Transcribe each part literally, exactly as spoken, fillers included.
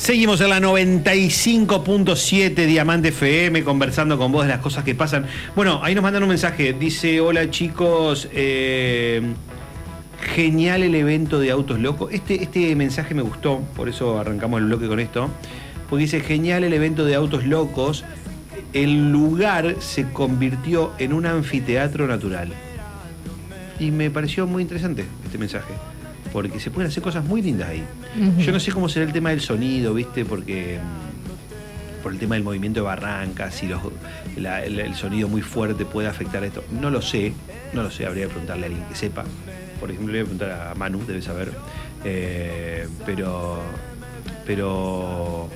Seguimos en la noventa y cinco punto siete Diamante F M, conversando con vos de las cosas que pasan. Bueno, ahí nos mandan un mensaje. Dice, hola chicos, eh, genial el evento de Autos Locos. Este, este mensaje me gustó, por eso arrancamos el bloque con esto. Porque dice, genial el evento de Autos Locos. El lugar se convirtió en un anfiteatro natural. Y me pareció muy interesante este mensaje, porque se pueden hacer cosas muy lindas ahí. Uh-huh. Yo no sé cómo será el tema del sonido, ¿viste? Porque por el tema del movimiento de barrancas, si los, la, el, el sonido muy fuerte puede afectar esto. No lo sé, no lo sé, habría que preguntarle a alguien que sepa. Por ejemplo, le voy a preguntar a Manu, debe saber. Eh, pero, pero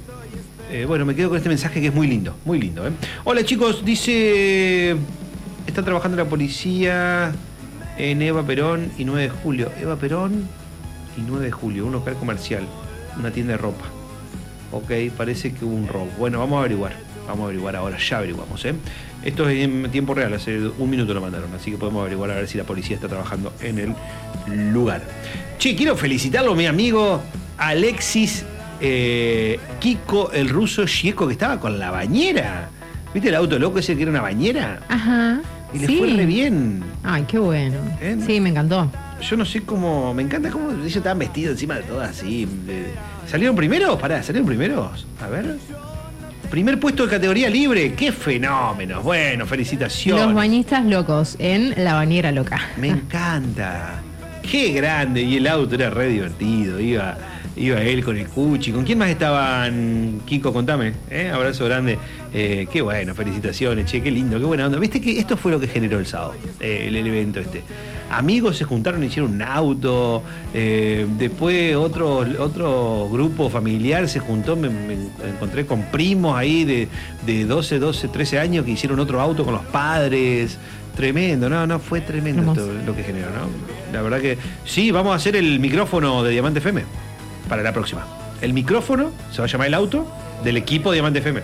eh, bueno, me quedo con este mensaje que es muy lindo, muy lindo. ¿eh? Hola chicos, dice, está trabajando la policía en Eva Perón y nueve de julio. Eva Perón y nueve de julio, un local comercial, una tienda de ropa. Ok, parece que hubo un robo. Bueno, vamos a averiguar. Vamos a averiguar ahora, ya averiguamos, ¿eh? Esto es en tiempo real, hace un minuto lo mandaron, así que podemos averiguar a ver si la policía está trabajando en el lugar. Che, quiero felicitarlo a mi amigo Alexis eh, Kiko, el ruso Chieco, que estaba con la bañera. ¿Viste el auto loco ese que era una bañera? Ajá. Y le sí. fue re bien. Ay, qué bueno. ¿Eh? Sí, me encantó. Yo no sé cómo... Me encanta cómo ellos estaban vestidos encima de todas así. De... ¿Salieron primeros? Pará, ¿salieron primeros? A ver... Primer puesto de categoría libre. ¡Qué fenómeno! Bueno, felicitaciones. Los bañistas locos en la bañera loca. Me encanta. ¡Qué grande! Y el auto era re divertido. Iba... Iba él con el Cuchi. ¿Con quién más estaban, Kiko? Contame. ¿eh? Abrazo grande. Eh, qué bueno, felicitaciones, che, qué lindo, qué buena onda. Viste que esto fue lo que generó el sábado, eh, el, el evento este. Amigos se juntaron, hicieron un auto. Eh, después otro, otro grupo familiar se juntó. Me, me encontré con primos ahí de, de doce, doce, trece años que hicieron otro auto con los padres. Tremendo, no, no, fue tremendo esto, lo que generó, ¿no? La verdad que sí, vamos a hacer el micrófono de Diamante F M. Para la próxima. El micrófono se va a llamar el auto del equipo Diamante F M.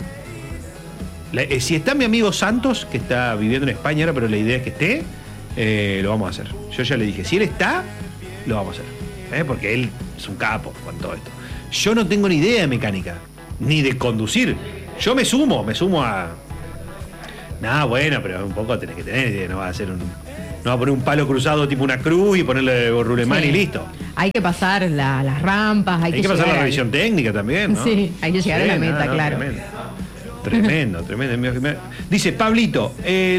La, eh, si está mi amigo Santos, que está viviendo en España ahora, pero la idea es que esté, eh, lo vamos a hacer. Yo ya le dije, si él está, lo vamos a hacer. ¿eh? Porque él es un capo con todo esto. Yo no tengo ni idea de mecánica, ni de conducir. Yo me sumo, me sumo a... Nah, bueno, pero un poco tenés que tener, no va a hacer un... No va a poner un palo cruzado tipo una cruz y ponerle rulemán sí. y listo. Hay que pasar la, las rampas, hay, hay que, que pasar la a... revisión técnica también, ¿no? Sí, hay que llegar sí, a la meta, no, no, claro. Tremendo, tremendo, tremendo. Dice Pablito,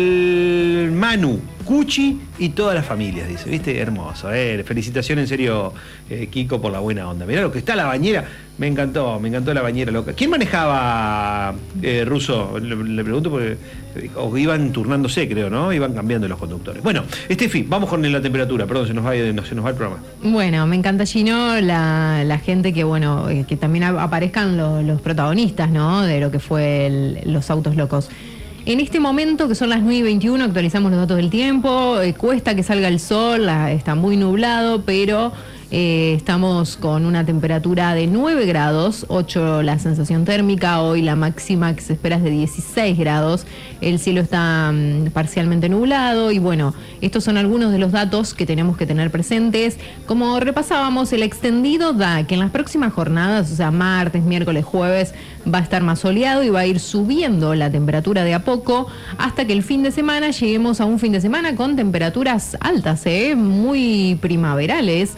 el Manu, Cuchi y todas las familias, dice, ¿viste? Hermoso, eh. Felicitaciones en serio, eh, Kiko, por la buena onda. Mirá lo que está la bañera, me encantó, me encantó la bañera loca. ¿Quién manejaba, eh, Ruso? Le, le pregunto porque o iban turnándose, creo, ¿no? Iban cambiando los conductores. Bueno, Estefi, vamos con la temperatura, perdón, se nos va, se nos va el programa. Bueno, me encanta, Gino, la, la gente que, bueno, que también aparezcan los, los protagonistas, ¿no? De lo que fue el, los autos locos. En este momento, que son las nueve y veintiuno, actualizamos los datos del tiempo, eh, cuesta que salga el sol, la, está muy nublado, pero eh, estamos con una temperatura de nueve grados, ocho la sensación térmica, hoy la máxima que se espera es de dieciséis grados, el cielo está um, parcialmente nublado y bueno, estos son algunos de los datos que tenemos que tener presentes. Como repasábamos, el extendido da que en las próximas jornadas, o sea, martes, miércoles, jueves, va a estar más soleado y va a ir subiendo la temperatura de a poco hasta que el fin de semana lleguemos a un fin de semana con temperaturas altas, ¿eh? Muy primaverales,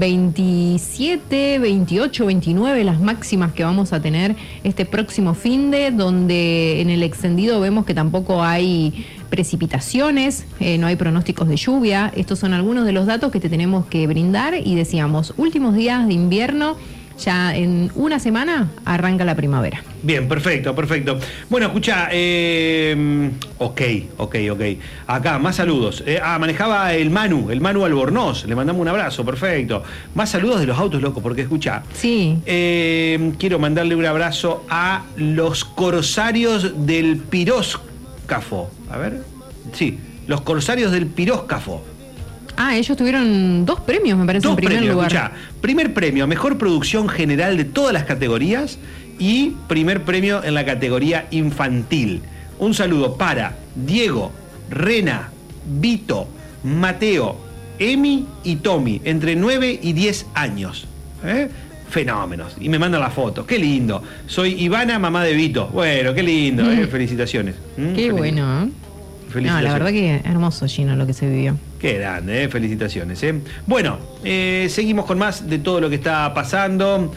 veintisiete, veintiocho, veintinueve las máximas que vamos a tener este próximo fin de, donde en el extendido vemos que tampoco hay precipitaciones, eh, no hay pronósticos de lluvia. Estos son algunos de los datos que te tenemos que brindar y decíamos, últimos días de invierno. Ya en una semana arranca la primavera. Bien, perfecto, perfecto. Bueno, escucha, eh, ok, ok, ok. Acá, más saludos. Eh, ah, manejaba el Manu, el Manu Albornoz. Le mandamos un abrazo, perfecto. Más saludos de los autos locos, porque escucha. Sí. Eh, quiero mandarle un abrazo a los corsarios del Piróscafo. A ver, sí, los corsarios del Piróscafo. Ah, ellos tuvieron dos premios, me parece, dos en primer premios, lugar. Escuchá, primer premio, mejor producción general de todas las categorías y primer premio en la categoría infantil. Un saludo para Diego, Rena, Vito, Mateo, Emi y Tommy, entre nueve y diez años. ¿Eh? fenómenos. Y me mandan las fotos. Qué lindo. Soy Ivana, mamá de Vito. Bueno, qué lindo. Mm. Eh, felicitaciones. ¿Mm? Qué Felic bueno. ¿eh? No, la verdad que hermoso, Gino, lo que se vivió. Qué grande, eh, felicitaciones. Eh. Bueno, eh, seguimos con más de todo lo que está pasando.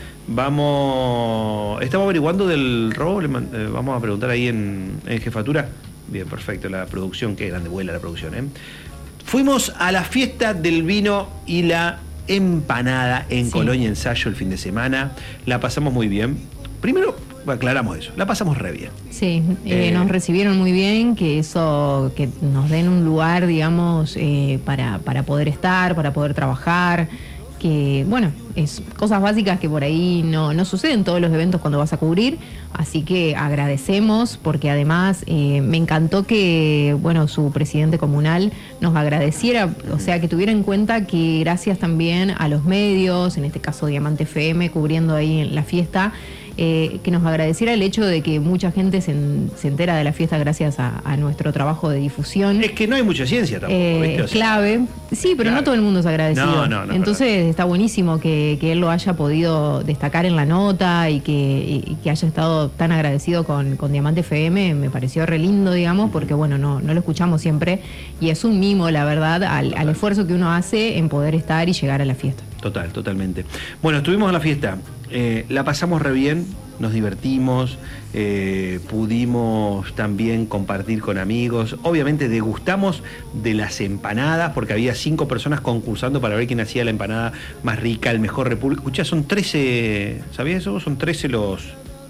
Vamos, estamos averiguando del robo. Le man, eh, vamos a preguntar ahí en, en jefatura. Bien, perfecto, la producción, qué grande vuela la producción. Eh. Fuimos a la fiesta del vino y la empanada en sí. Colonia Ensayo el fin de semana. La pasamos muy bien. Primero, aclaramos eso, la pasamos re bien. Sí, eh, eh, nos recibieron muy bien, que eso, que nos den un lugar, digamos, eh, para, para poder estar, para poder trabajar, que, bueno, es cosas básicas que por ahí no, no suceden en todos los eventos cuando vas a cubrir, así que agradecemos, porque además eh, me encantó que, bueno, su presidente comunal nos agradeciera, o sea, que tuviera en cuenta que gracias también a los medios, en este caso Diamante F M, cubriendo ahí en la fiesta, Eh, que nos agradeciera el hecho de que mucha gente se, en, se entera de la fiesta gracias a, a nuestro trabajo de difusión. Es que no hay mucha ciencia tampoco. Eh, ¿viste? O sea, clave, sí, pero claro. No todo el mundo es agradecido. No, no, no, Entonces perdón. Está buenísimo que, que él lo haya podido destacar en la nota y que, y, y que haya estado tan agradecido con, con Diamante F M. Me pareció re lindo, digamos, porque bueno, no, no lo escuchamos siempre y es un mimo, la verdad, al, al esfuerzo que uno hace en poder estar y llegar a la fiesta. Total, totalmente. Bueno, estuvimos en la fiesta, eh, la pasamos re bien, nos divertimos, eh, pudimos también compartir con amigos, obviamente degustamos de las empanadas, porque había cinco personas concursando para ver quién hacía la empanada más rica, el mejor repulgue. Escuchá, son trece, ¿sabías eso? Son trece los...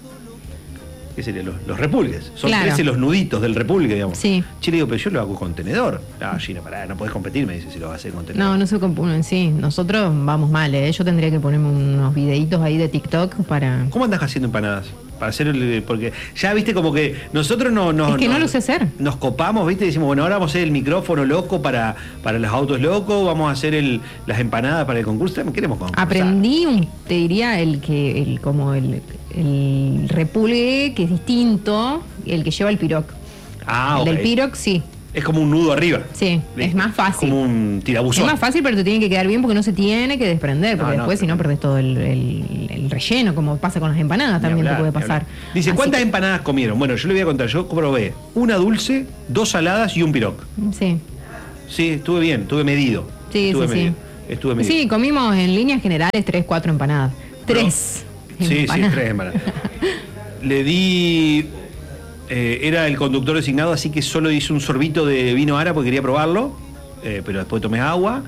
¿Qué sería? Los, los repulgues. Son claro. trece los nuditos del repulgue, digamos. Sí. Che, le digo, pero yo lo hago con tenedor. Ah, Gina, pará, no podés competir, me dice, si lo vas a hacer con tenedor. No, no se compone, sí. Nosotros vamos mal, ¿eh? Yo tendría que ponerme unos videitos ahí de TikTok para... ¿Cómo andás haciendo empanadas? Para hacer el, porque ya viste como que nosotros no nos... Es que no, no lo sé hacer. Nos copamos, viste, y decimos, bueno, ahora vamos a hacer el micrófono loco para, para los autos locos, vamos a hacer el, las empanadas para el concurso. También queremos concursar. Aprendí, un, te diría, el que, el como el, el repulgue, que es distinto, el que lleva el piroc. Ah, el okay. del piroc, sí. Es como un nudo arriba. Sí, ¿Listo? Es más fácil. Es como un tirabuzón. Es más fácil, pero te tiene que quedar bien porque no se tiene que desprender, porque no, no, después si no perdés todo el, el, el relleno, como pasa con las empanadas, también hablar, te puede pasar. Dice, Así ¿cuántas que... empanadas comieron? Bueno, yo le voy a contar, yo probé una dulce, dos saladas y un piroc. Sí. Sí, estuve bien, estuve medido. Sí, estuve sí, medido. sí. Estuve medido. Sí, comimos en líneas generales tres, cuatro empanadas. Tres. Pero, sí, empanadas. sí, tres empanadas. Le di... Eh, era el conductor designado, así que solo hice un sorbito de vino Ara porque quería probarlo, eh, pero después tomé agua.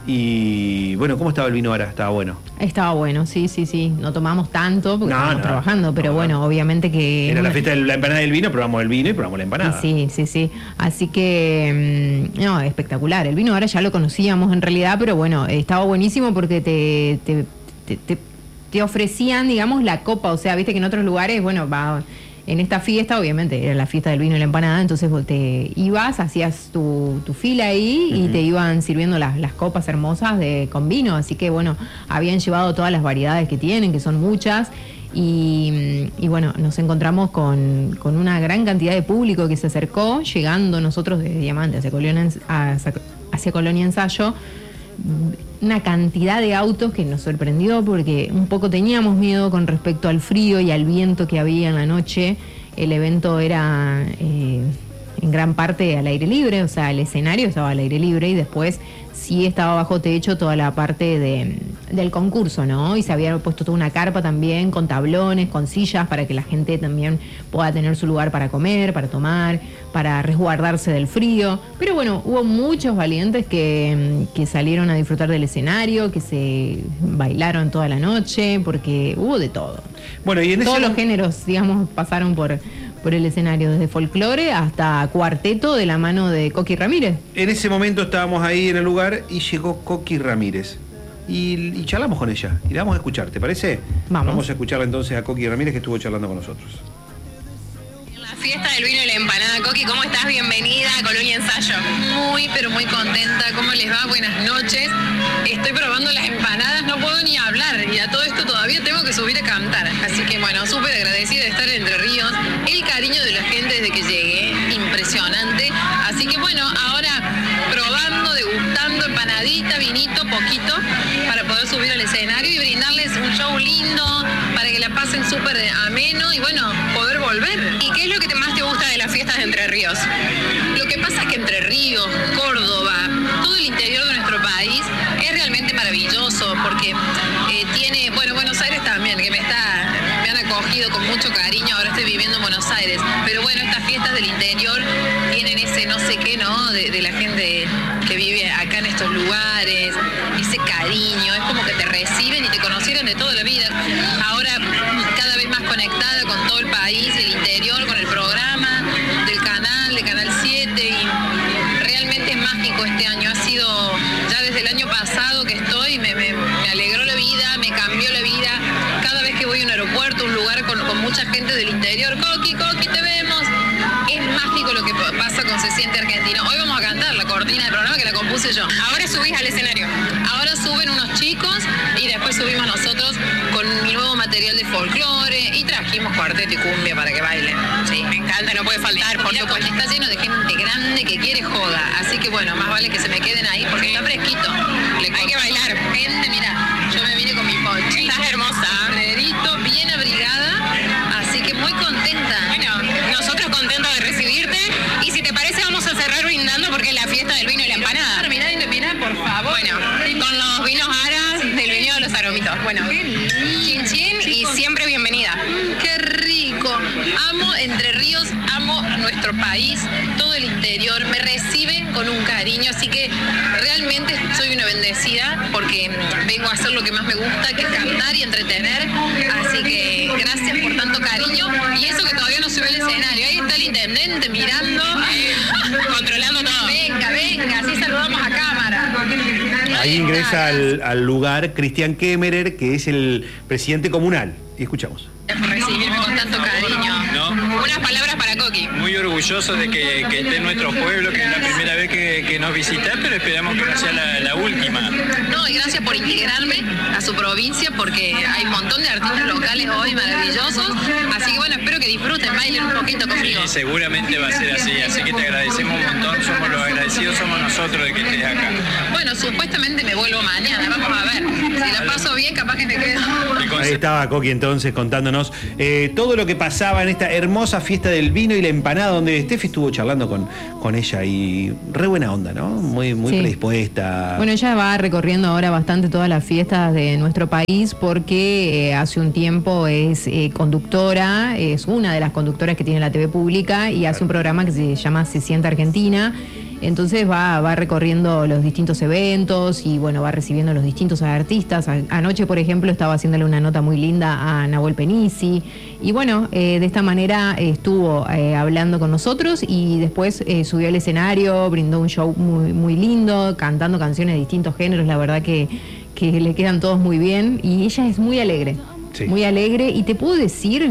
Y bueno, ¿cómo estaba el vino Ara? Estaba bueno. Estaba bueno, sí, sí, sí. No tomamos tanto porque no, estábamos no, trabajando, pero no, bueno, no. obviamente que... Era la fiesta de la empanada del vino, probamos el vino y probamos la empanada. Sí, sí, sí. Así que, no, espectacular. El vino Ara ya lo conocíamos en realidad, pero bueno, estaba buenísimo porque te, te, te, te, te ofrecían, digamos, la copa. O sea, viste que en otros lugares, bueno, va... En esta fiesta, obviamente, era la fiesta del vino y la empanada, entonces vos te ibas, hacías tu, tu fila ahí y uh-huh. te iban sirviendo las, las copas hermosas de con vino, así que bueno, habían llevado todas las variedades que tienen, que son muchas, y, y bueno, nos encontramos con, con una gran cantidad de público que se acercó, llegando nosotros de Diamante hacia Colonia, hacia Colonia Ensayo, una cantidad de autos que nos sorprendió porque un poco teníamos miedo con respecto al frío y al viento que había en la noche. El evento era eh, en gran parte al aire libre, o sea, el escenario estaba al aire libre y después sí estaba bajo techo toda la parte de, del concurso, ¿no? Y se había puesto toda una carpa también con tablones, con sillas para que la gente también pueda tener su lugar para comer, para tomar, para resguardarse del frío. Pero bueno, hubo muchos valientes que, que salieron a disfrutar del escenario, que se bailaron toda la noche, porque hubo de todo. Bueno, y en todos ese... los géneros, digamos, pasaron por... por el escenario, desde folclore hasta cuarteto de la mano de Coqui Ramírez. En ese momento estábamos ahí en el lugar y llegó Coqui Ramírez. Y, y charlamos con ella. Y la vamos a escuchar, ¿te parece? Vamos. Vamos a escucharla entonces a Coqui Ramírez, que estuvo charlando con nosotros. Fiesta del vino y la empanada. Coqui, ¿cómo estás? Bienvenida a Colonia Ensayo. Muy, pero muy contenta. ¿Cómo les va? Buenas noches. Estoy probando las empanadas, no puedo ni hablar. Y a todo esto todavía tengo que subir a cantar. Así que bueno, súper agradecida de estar en Entre Ríos. El cariño de la gente desde que llegué, impresionante. Así que bueno, ahora probando, degustando empanadita, vinito, poquito, para poder subir al escenario y brindarles un show lindo pasen súper ameno y bueno, poder volver. ¿Y qué es lo que más te gusta de las fiestas de Entre Ríos? Lo que pasa es que Entre Ríos, Córdoba, todo el interior de nuestro país es realmente maravilloso porque eh, tiene, bueno, Buenos Aires también, que me está, me han acogido con mucho cariño, ahora estoy viviendo en Buenos Aires, pero bueno, estas fiestas del interior tienen ese no sé qué, ¿no? De, de la gente que vive acá en estos lugares, ese cariño, es como que te reciben y te conocieron de toda la vida. Ahora cada vez más conectada con todo el país, el interior, con el programa del canal, de Canal siete, y realmente es mágico este año. Ha sido ya desde el año pasado que estoy, me, me, me alegró la vida, me cambió la vida. Cada vez que voy a un aeropuerto, un lugar con, con mucha gente del interior, Coqui, Coqui, te vemos. Es mágico lo que pasa con Se Siente Argentino. Hoy vamos a cantar la cortina del programa que la compuse yo. Ahora subís al escenario. Ahora suben unos chicos y después subimos nosotros con mi nuevo material de folclore y trajimos cuarteto y cumbia para que bailen. Sí, me encanta, no puede faltar, por supuesto. Está lleno de gente grande que quiere joda, así que bueno, más vale que se me queden ahí porque está fresquito. Le Hay que bailar. Gente, mira, yo me vine con mi ponchito. Estás hermosa. Sombrerito, bien abrigada, así que muy contenta. Bueno, nosotros contentos de recibirte y si te parece vamos a cerrar brindando porque es la fiesta del vino y la empanada. Mirá, mirá, por favor. Bueno, con los vinos aras del vino de los aromitos. Bueno, chin chin y siempre bienvenida. Qué rico. Amo Entre Ríos, amo nuestro país, todo el interior. Me reciben con un cariño, así que realmente soy una bendecida porque vengo a hacer lo que más me gusta, que es cantar y entretener. Así que gracias por tanto cariño. Y eso que todavía no sube al escenario. Ahí está el intendente mirando, controlando todo. Venga, venga, así saludamos a cámara. Ahí ingresa al, al lugar Cristian Kemmerer, que es el presidente comunal. Y escuchamos. Por recibirme con tanto cariño. ¿No? Unas palabras para Coqui. Muy orgulloso de que, que esté en nuestro pueblo, que es la primera vez que, que nos visita, pero esperamos que no sea la, la última. No, y gracias por integrarme a su provincia, porque hay un montón de artistas locales hoy maravillosos. Así que bueno, espero que disfruten, bailen un poquito conmigo. Sí, seguramente va a ser así, así que te agradecemos un montón, somos los agradecidos, somos nosotros de que estés acá. Bueno, supuestamente me vuelvo mañana, vamos a ver. Si la paso bien, capaz que me quedo. Ahí estaba Coqui entonces contándonos eh, todo lo que pasaba en esta hermosa fiesta del vino y la empanada, donde Steffi estuvo charlando con, con ella y re buena onda, ¿no? Muy, muy sí. predispuesta. Bueno, ella va recorriendo ahora bastante todas las fiestas de nuestro país porque eh, hace un tiempo es eh, conductora, es una de las conductoras que tiene la T V pública y hace un programa que se llama Se Siente Argentina. Entonces va, va recorriendo los distintos eventos y bueno, va recibiendo los distintos artistas. Anoche, por ejemplo, estaba haciéndole una nota muy linda a Nahuel Penisi. Y bueno, eh, de esta manera eh, estuvo eh, hablando con nosotros y después eh, subió al escenario, brindó un show muy, muy lindo, cantando canciones de distintos géneros. La verdad que, que le quedan todos muy bien. Y ella es muy alegre, sí. muy alegre. Y te puedo decir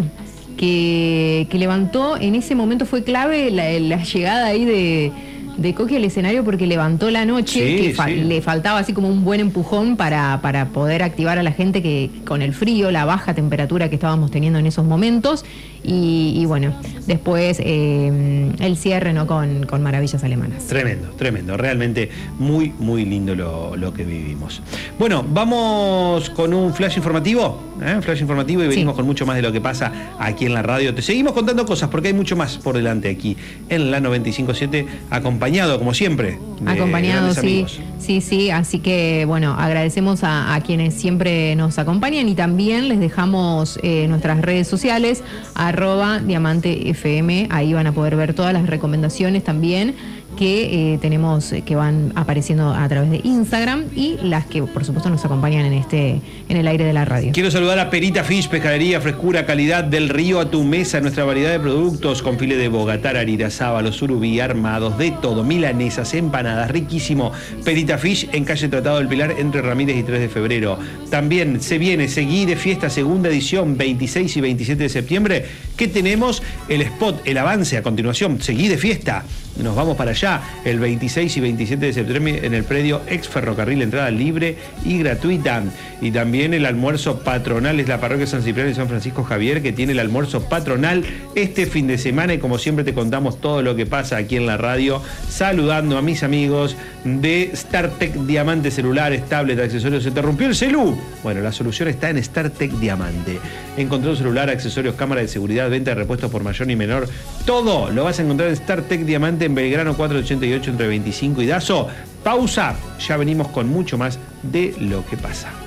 que, que levantó, en ese momento fue clave la, la llegada ahí de... de Coqui al escenario porque levantó la noche, sí, que fa- sí. le faltaba así como un buen empujón para, para poder activar a la gente que con el frío, la baja temperatura que estábamos teniendo en esos momentos y, y bueno, después eh, el cierre, ¿no? con, con Maravillas Alemanas. Tremendo, tremendo, realmente muy, muy lindo lo, lo que vivimos. Bueno, vamos con un flash informativo, ¿eh? flash informativo y venimos sí. con mucho más de lo que pasa aquí en la radio. Te seguimos contando cosas porque hay mucho más por delante aquí en la noventa y cinco punto siete, acompañado como siempre. Acompañado, sí, sí, sí, así que bueno, agradecemos a, a quienes siempre nos acompañan y también les dejamos eh, nuestras redes sociales, arroba Diamante F M, ahí van a poder ver todas las recomendaciones también que eh, tenemos, que van apareciendo a través de Instagram y las que por supuesto nos acompañan en este en el aire de la radio. Quiero saludar a Perita Fish, pescadería, frescura, calidad del río a tu mesa, nuestra variedad de productos con file de bogotá, arirazábalo, surubí, armados, de todo, milanesas, empanadas, riquísimo. Perita Fish en calle Tratado del Pilar entre Ramírez y tres de febrero. También se viene Seguí de Fiesta, segunda edición, veintiséis y veintisiete de septiembre, que tenemos el spot, el avance a continuación, Seguí de Fiesta. Nos vamos para allá. ya el veintiséis y veintisiete de septiembre en el predio ex ferrocarril, entrada libre y gratuita. Y también el almuerzo patronal, es la parroquia San Cipriano y San Francisco Javier que tiene el almuerzo patronal este fin de semana, y como siempre te contamos todo lo que pasa aquí en la radio, saludando a mis amigos de StarTech Diamante, celulares, tablets, accesorios. ¿Se te rompió el celu? Bueno, la solución está en StarTech Diamante. Encontró un celular, accesorios, cámara de seguridad, venta de repuestos por mayor y menor, todo lo vas a encontrar en StarTech Diamante en Belgrano cuatrocientos ochenta y ocho entre veinticinco y Dazo. Pausa, ya venimos con mucho más de lo que pasa.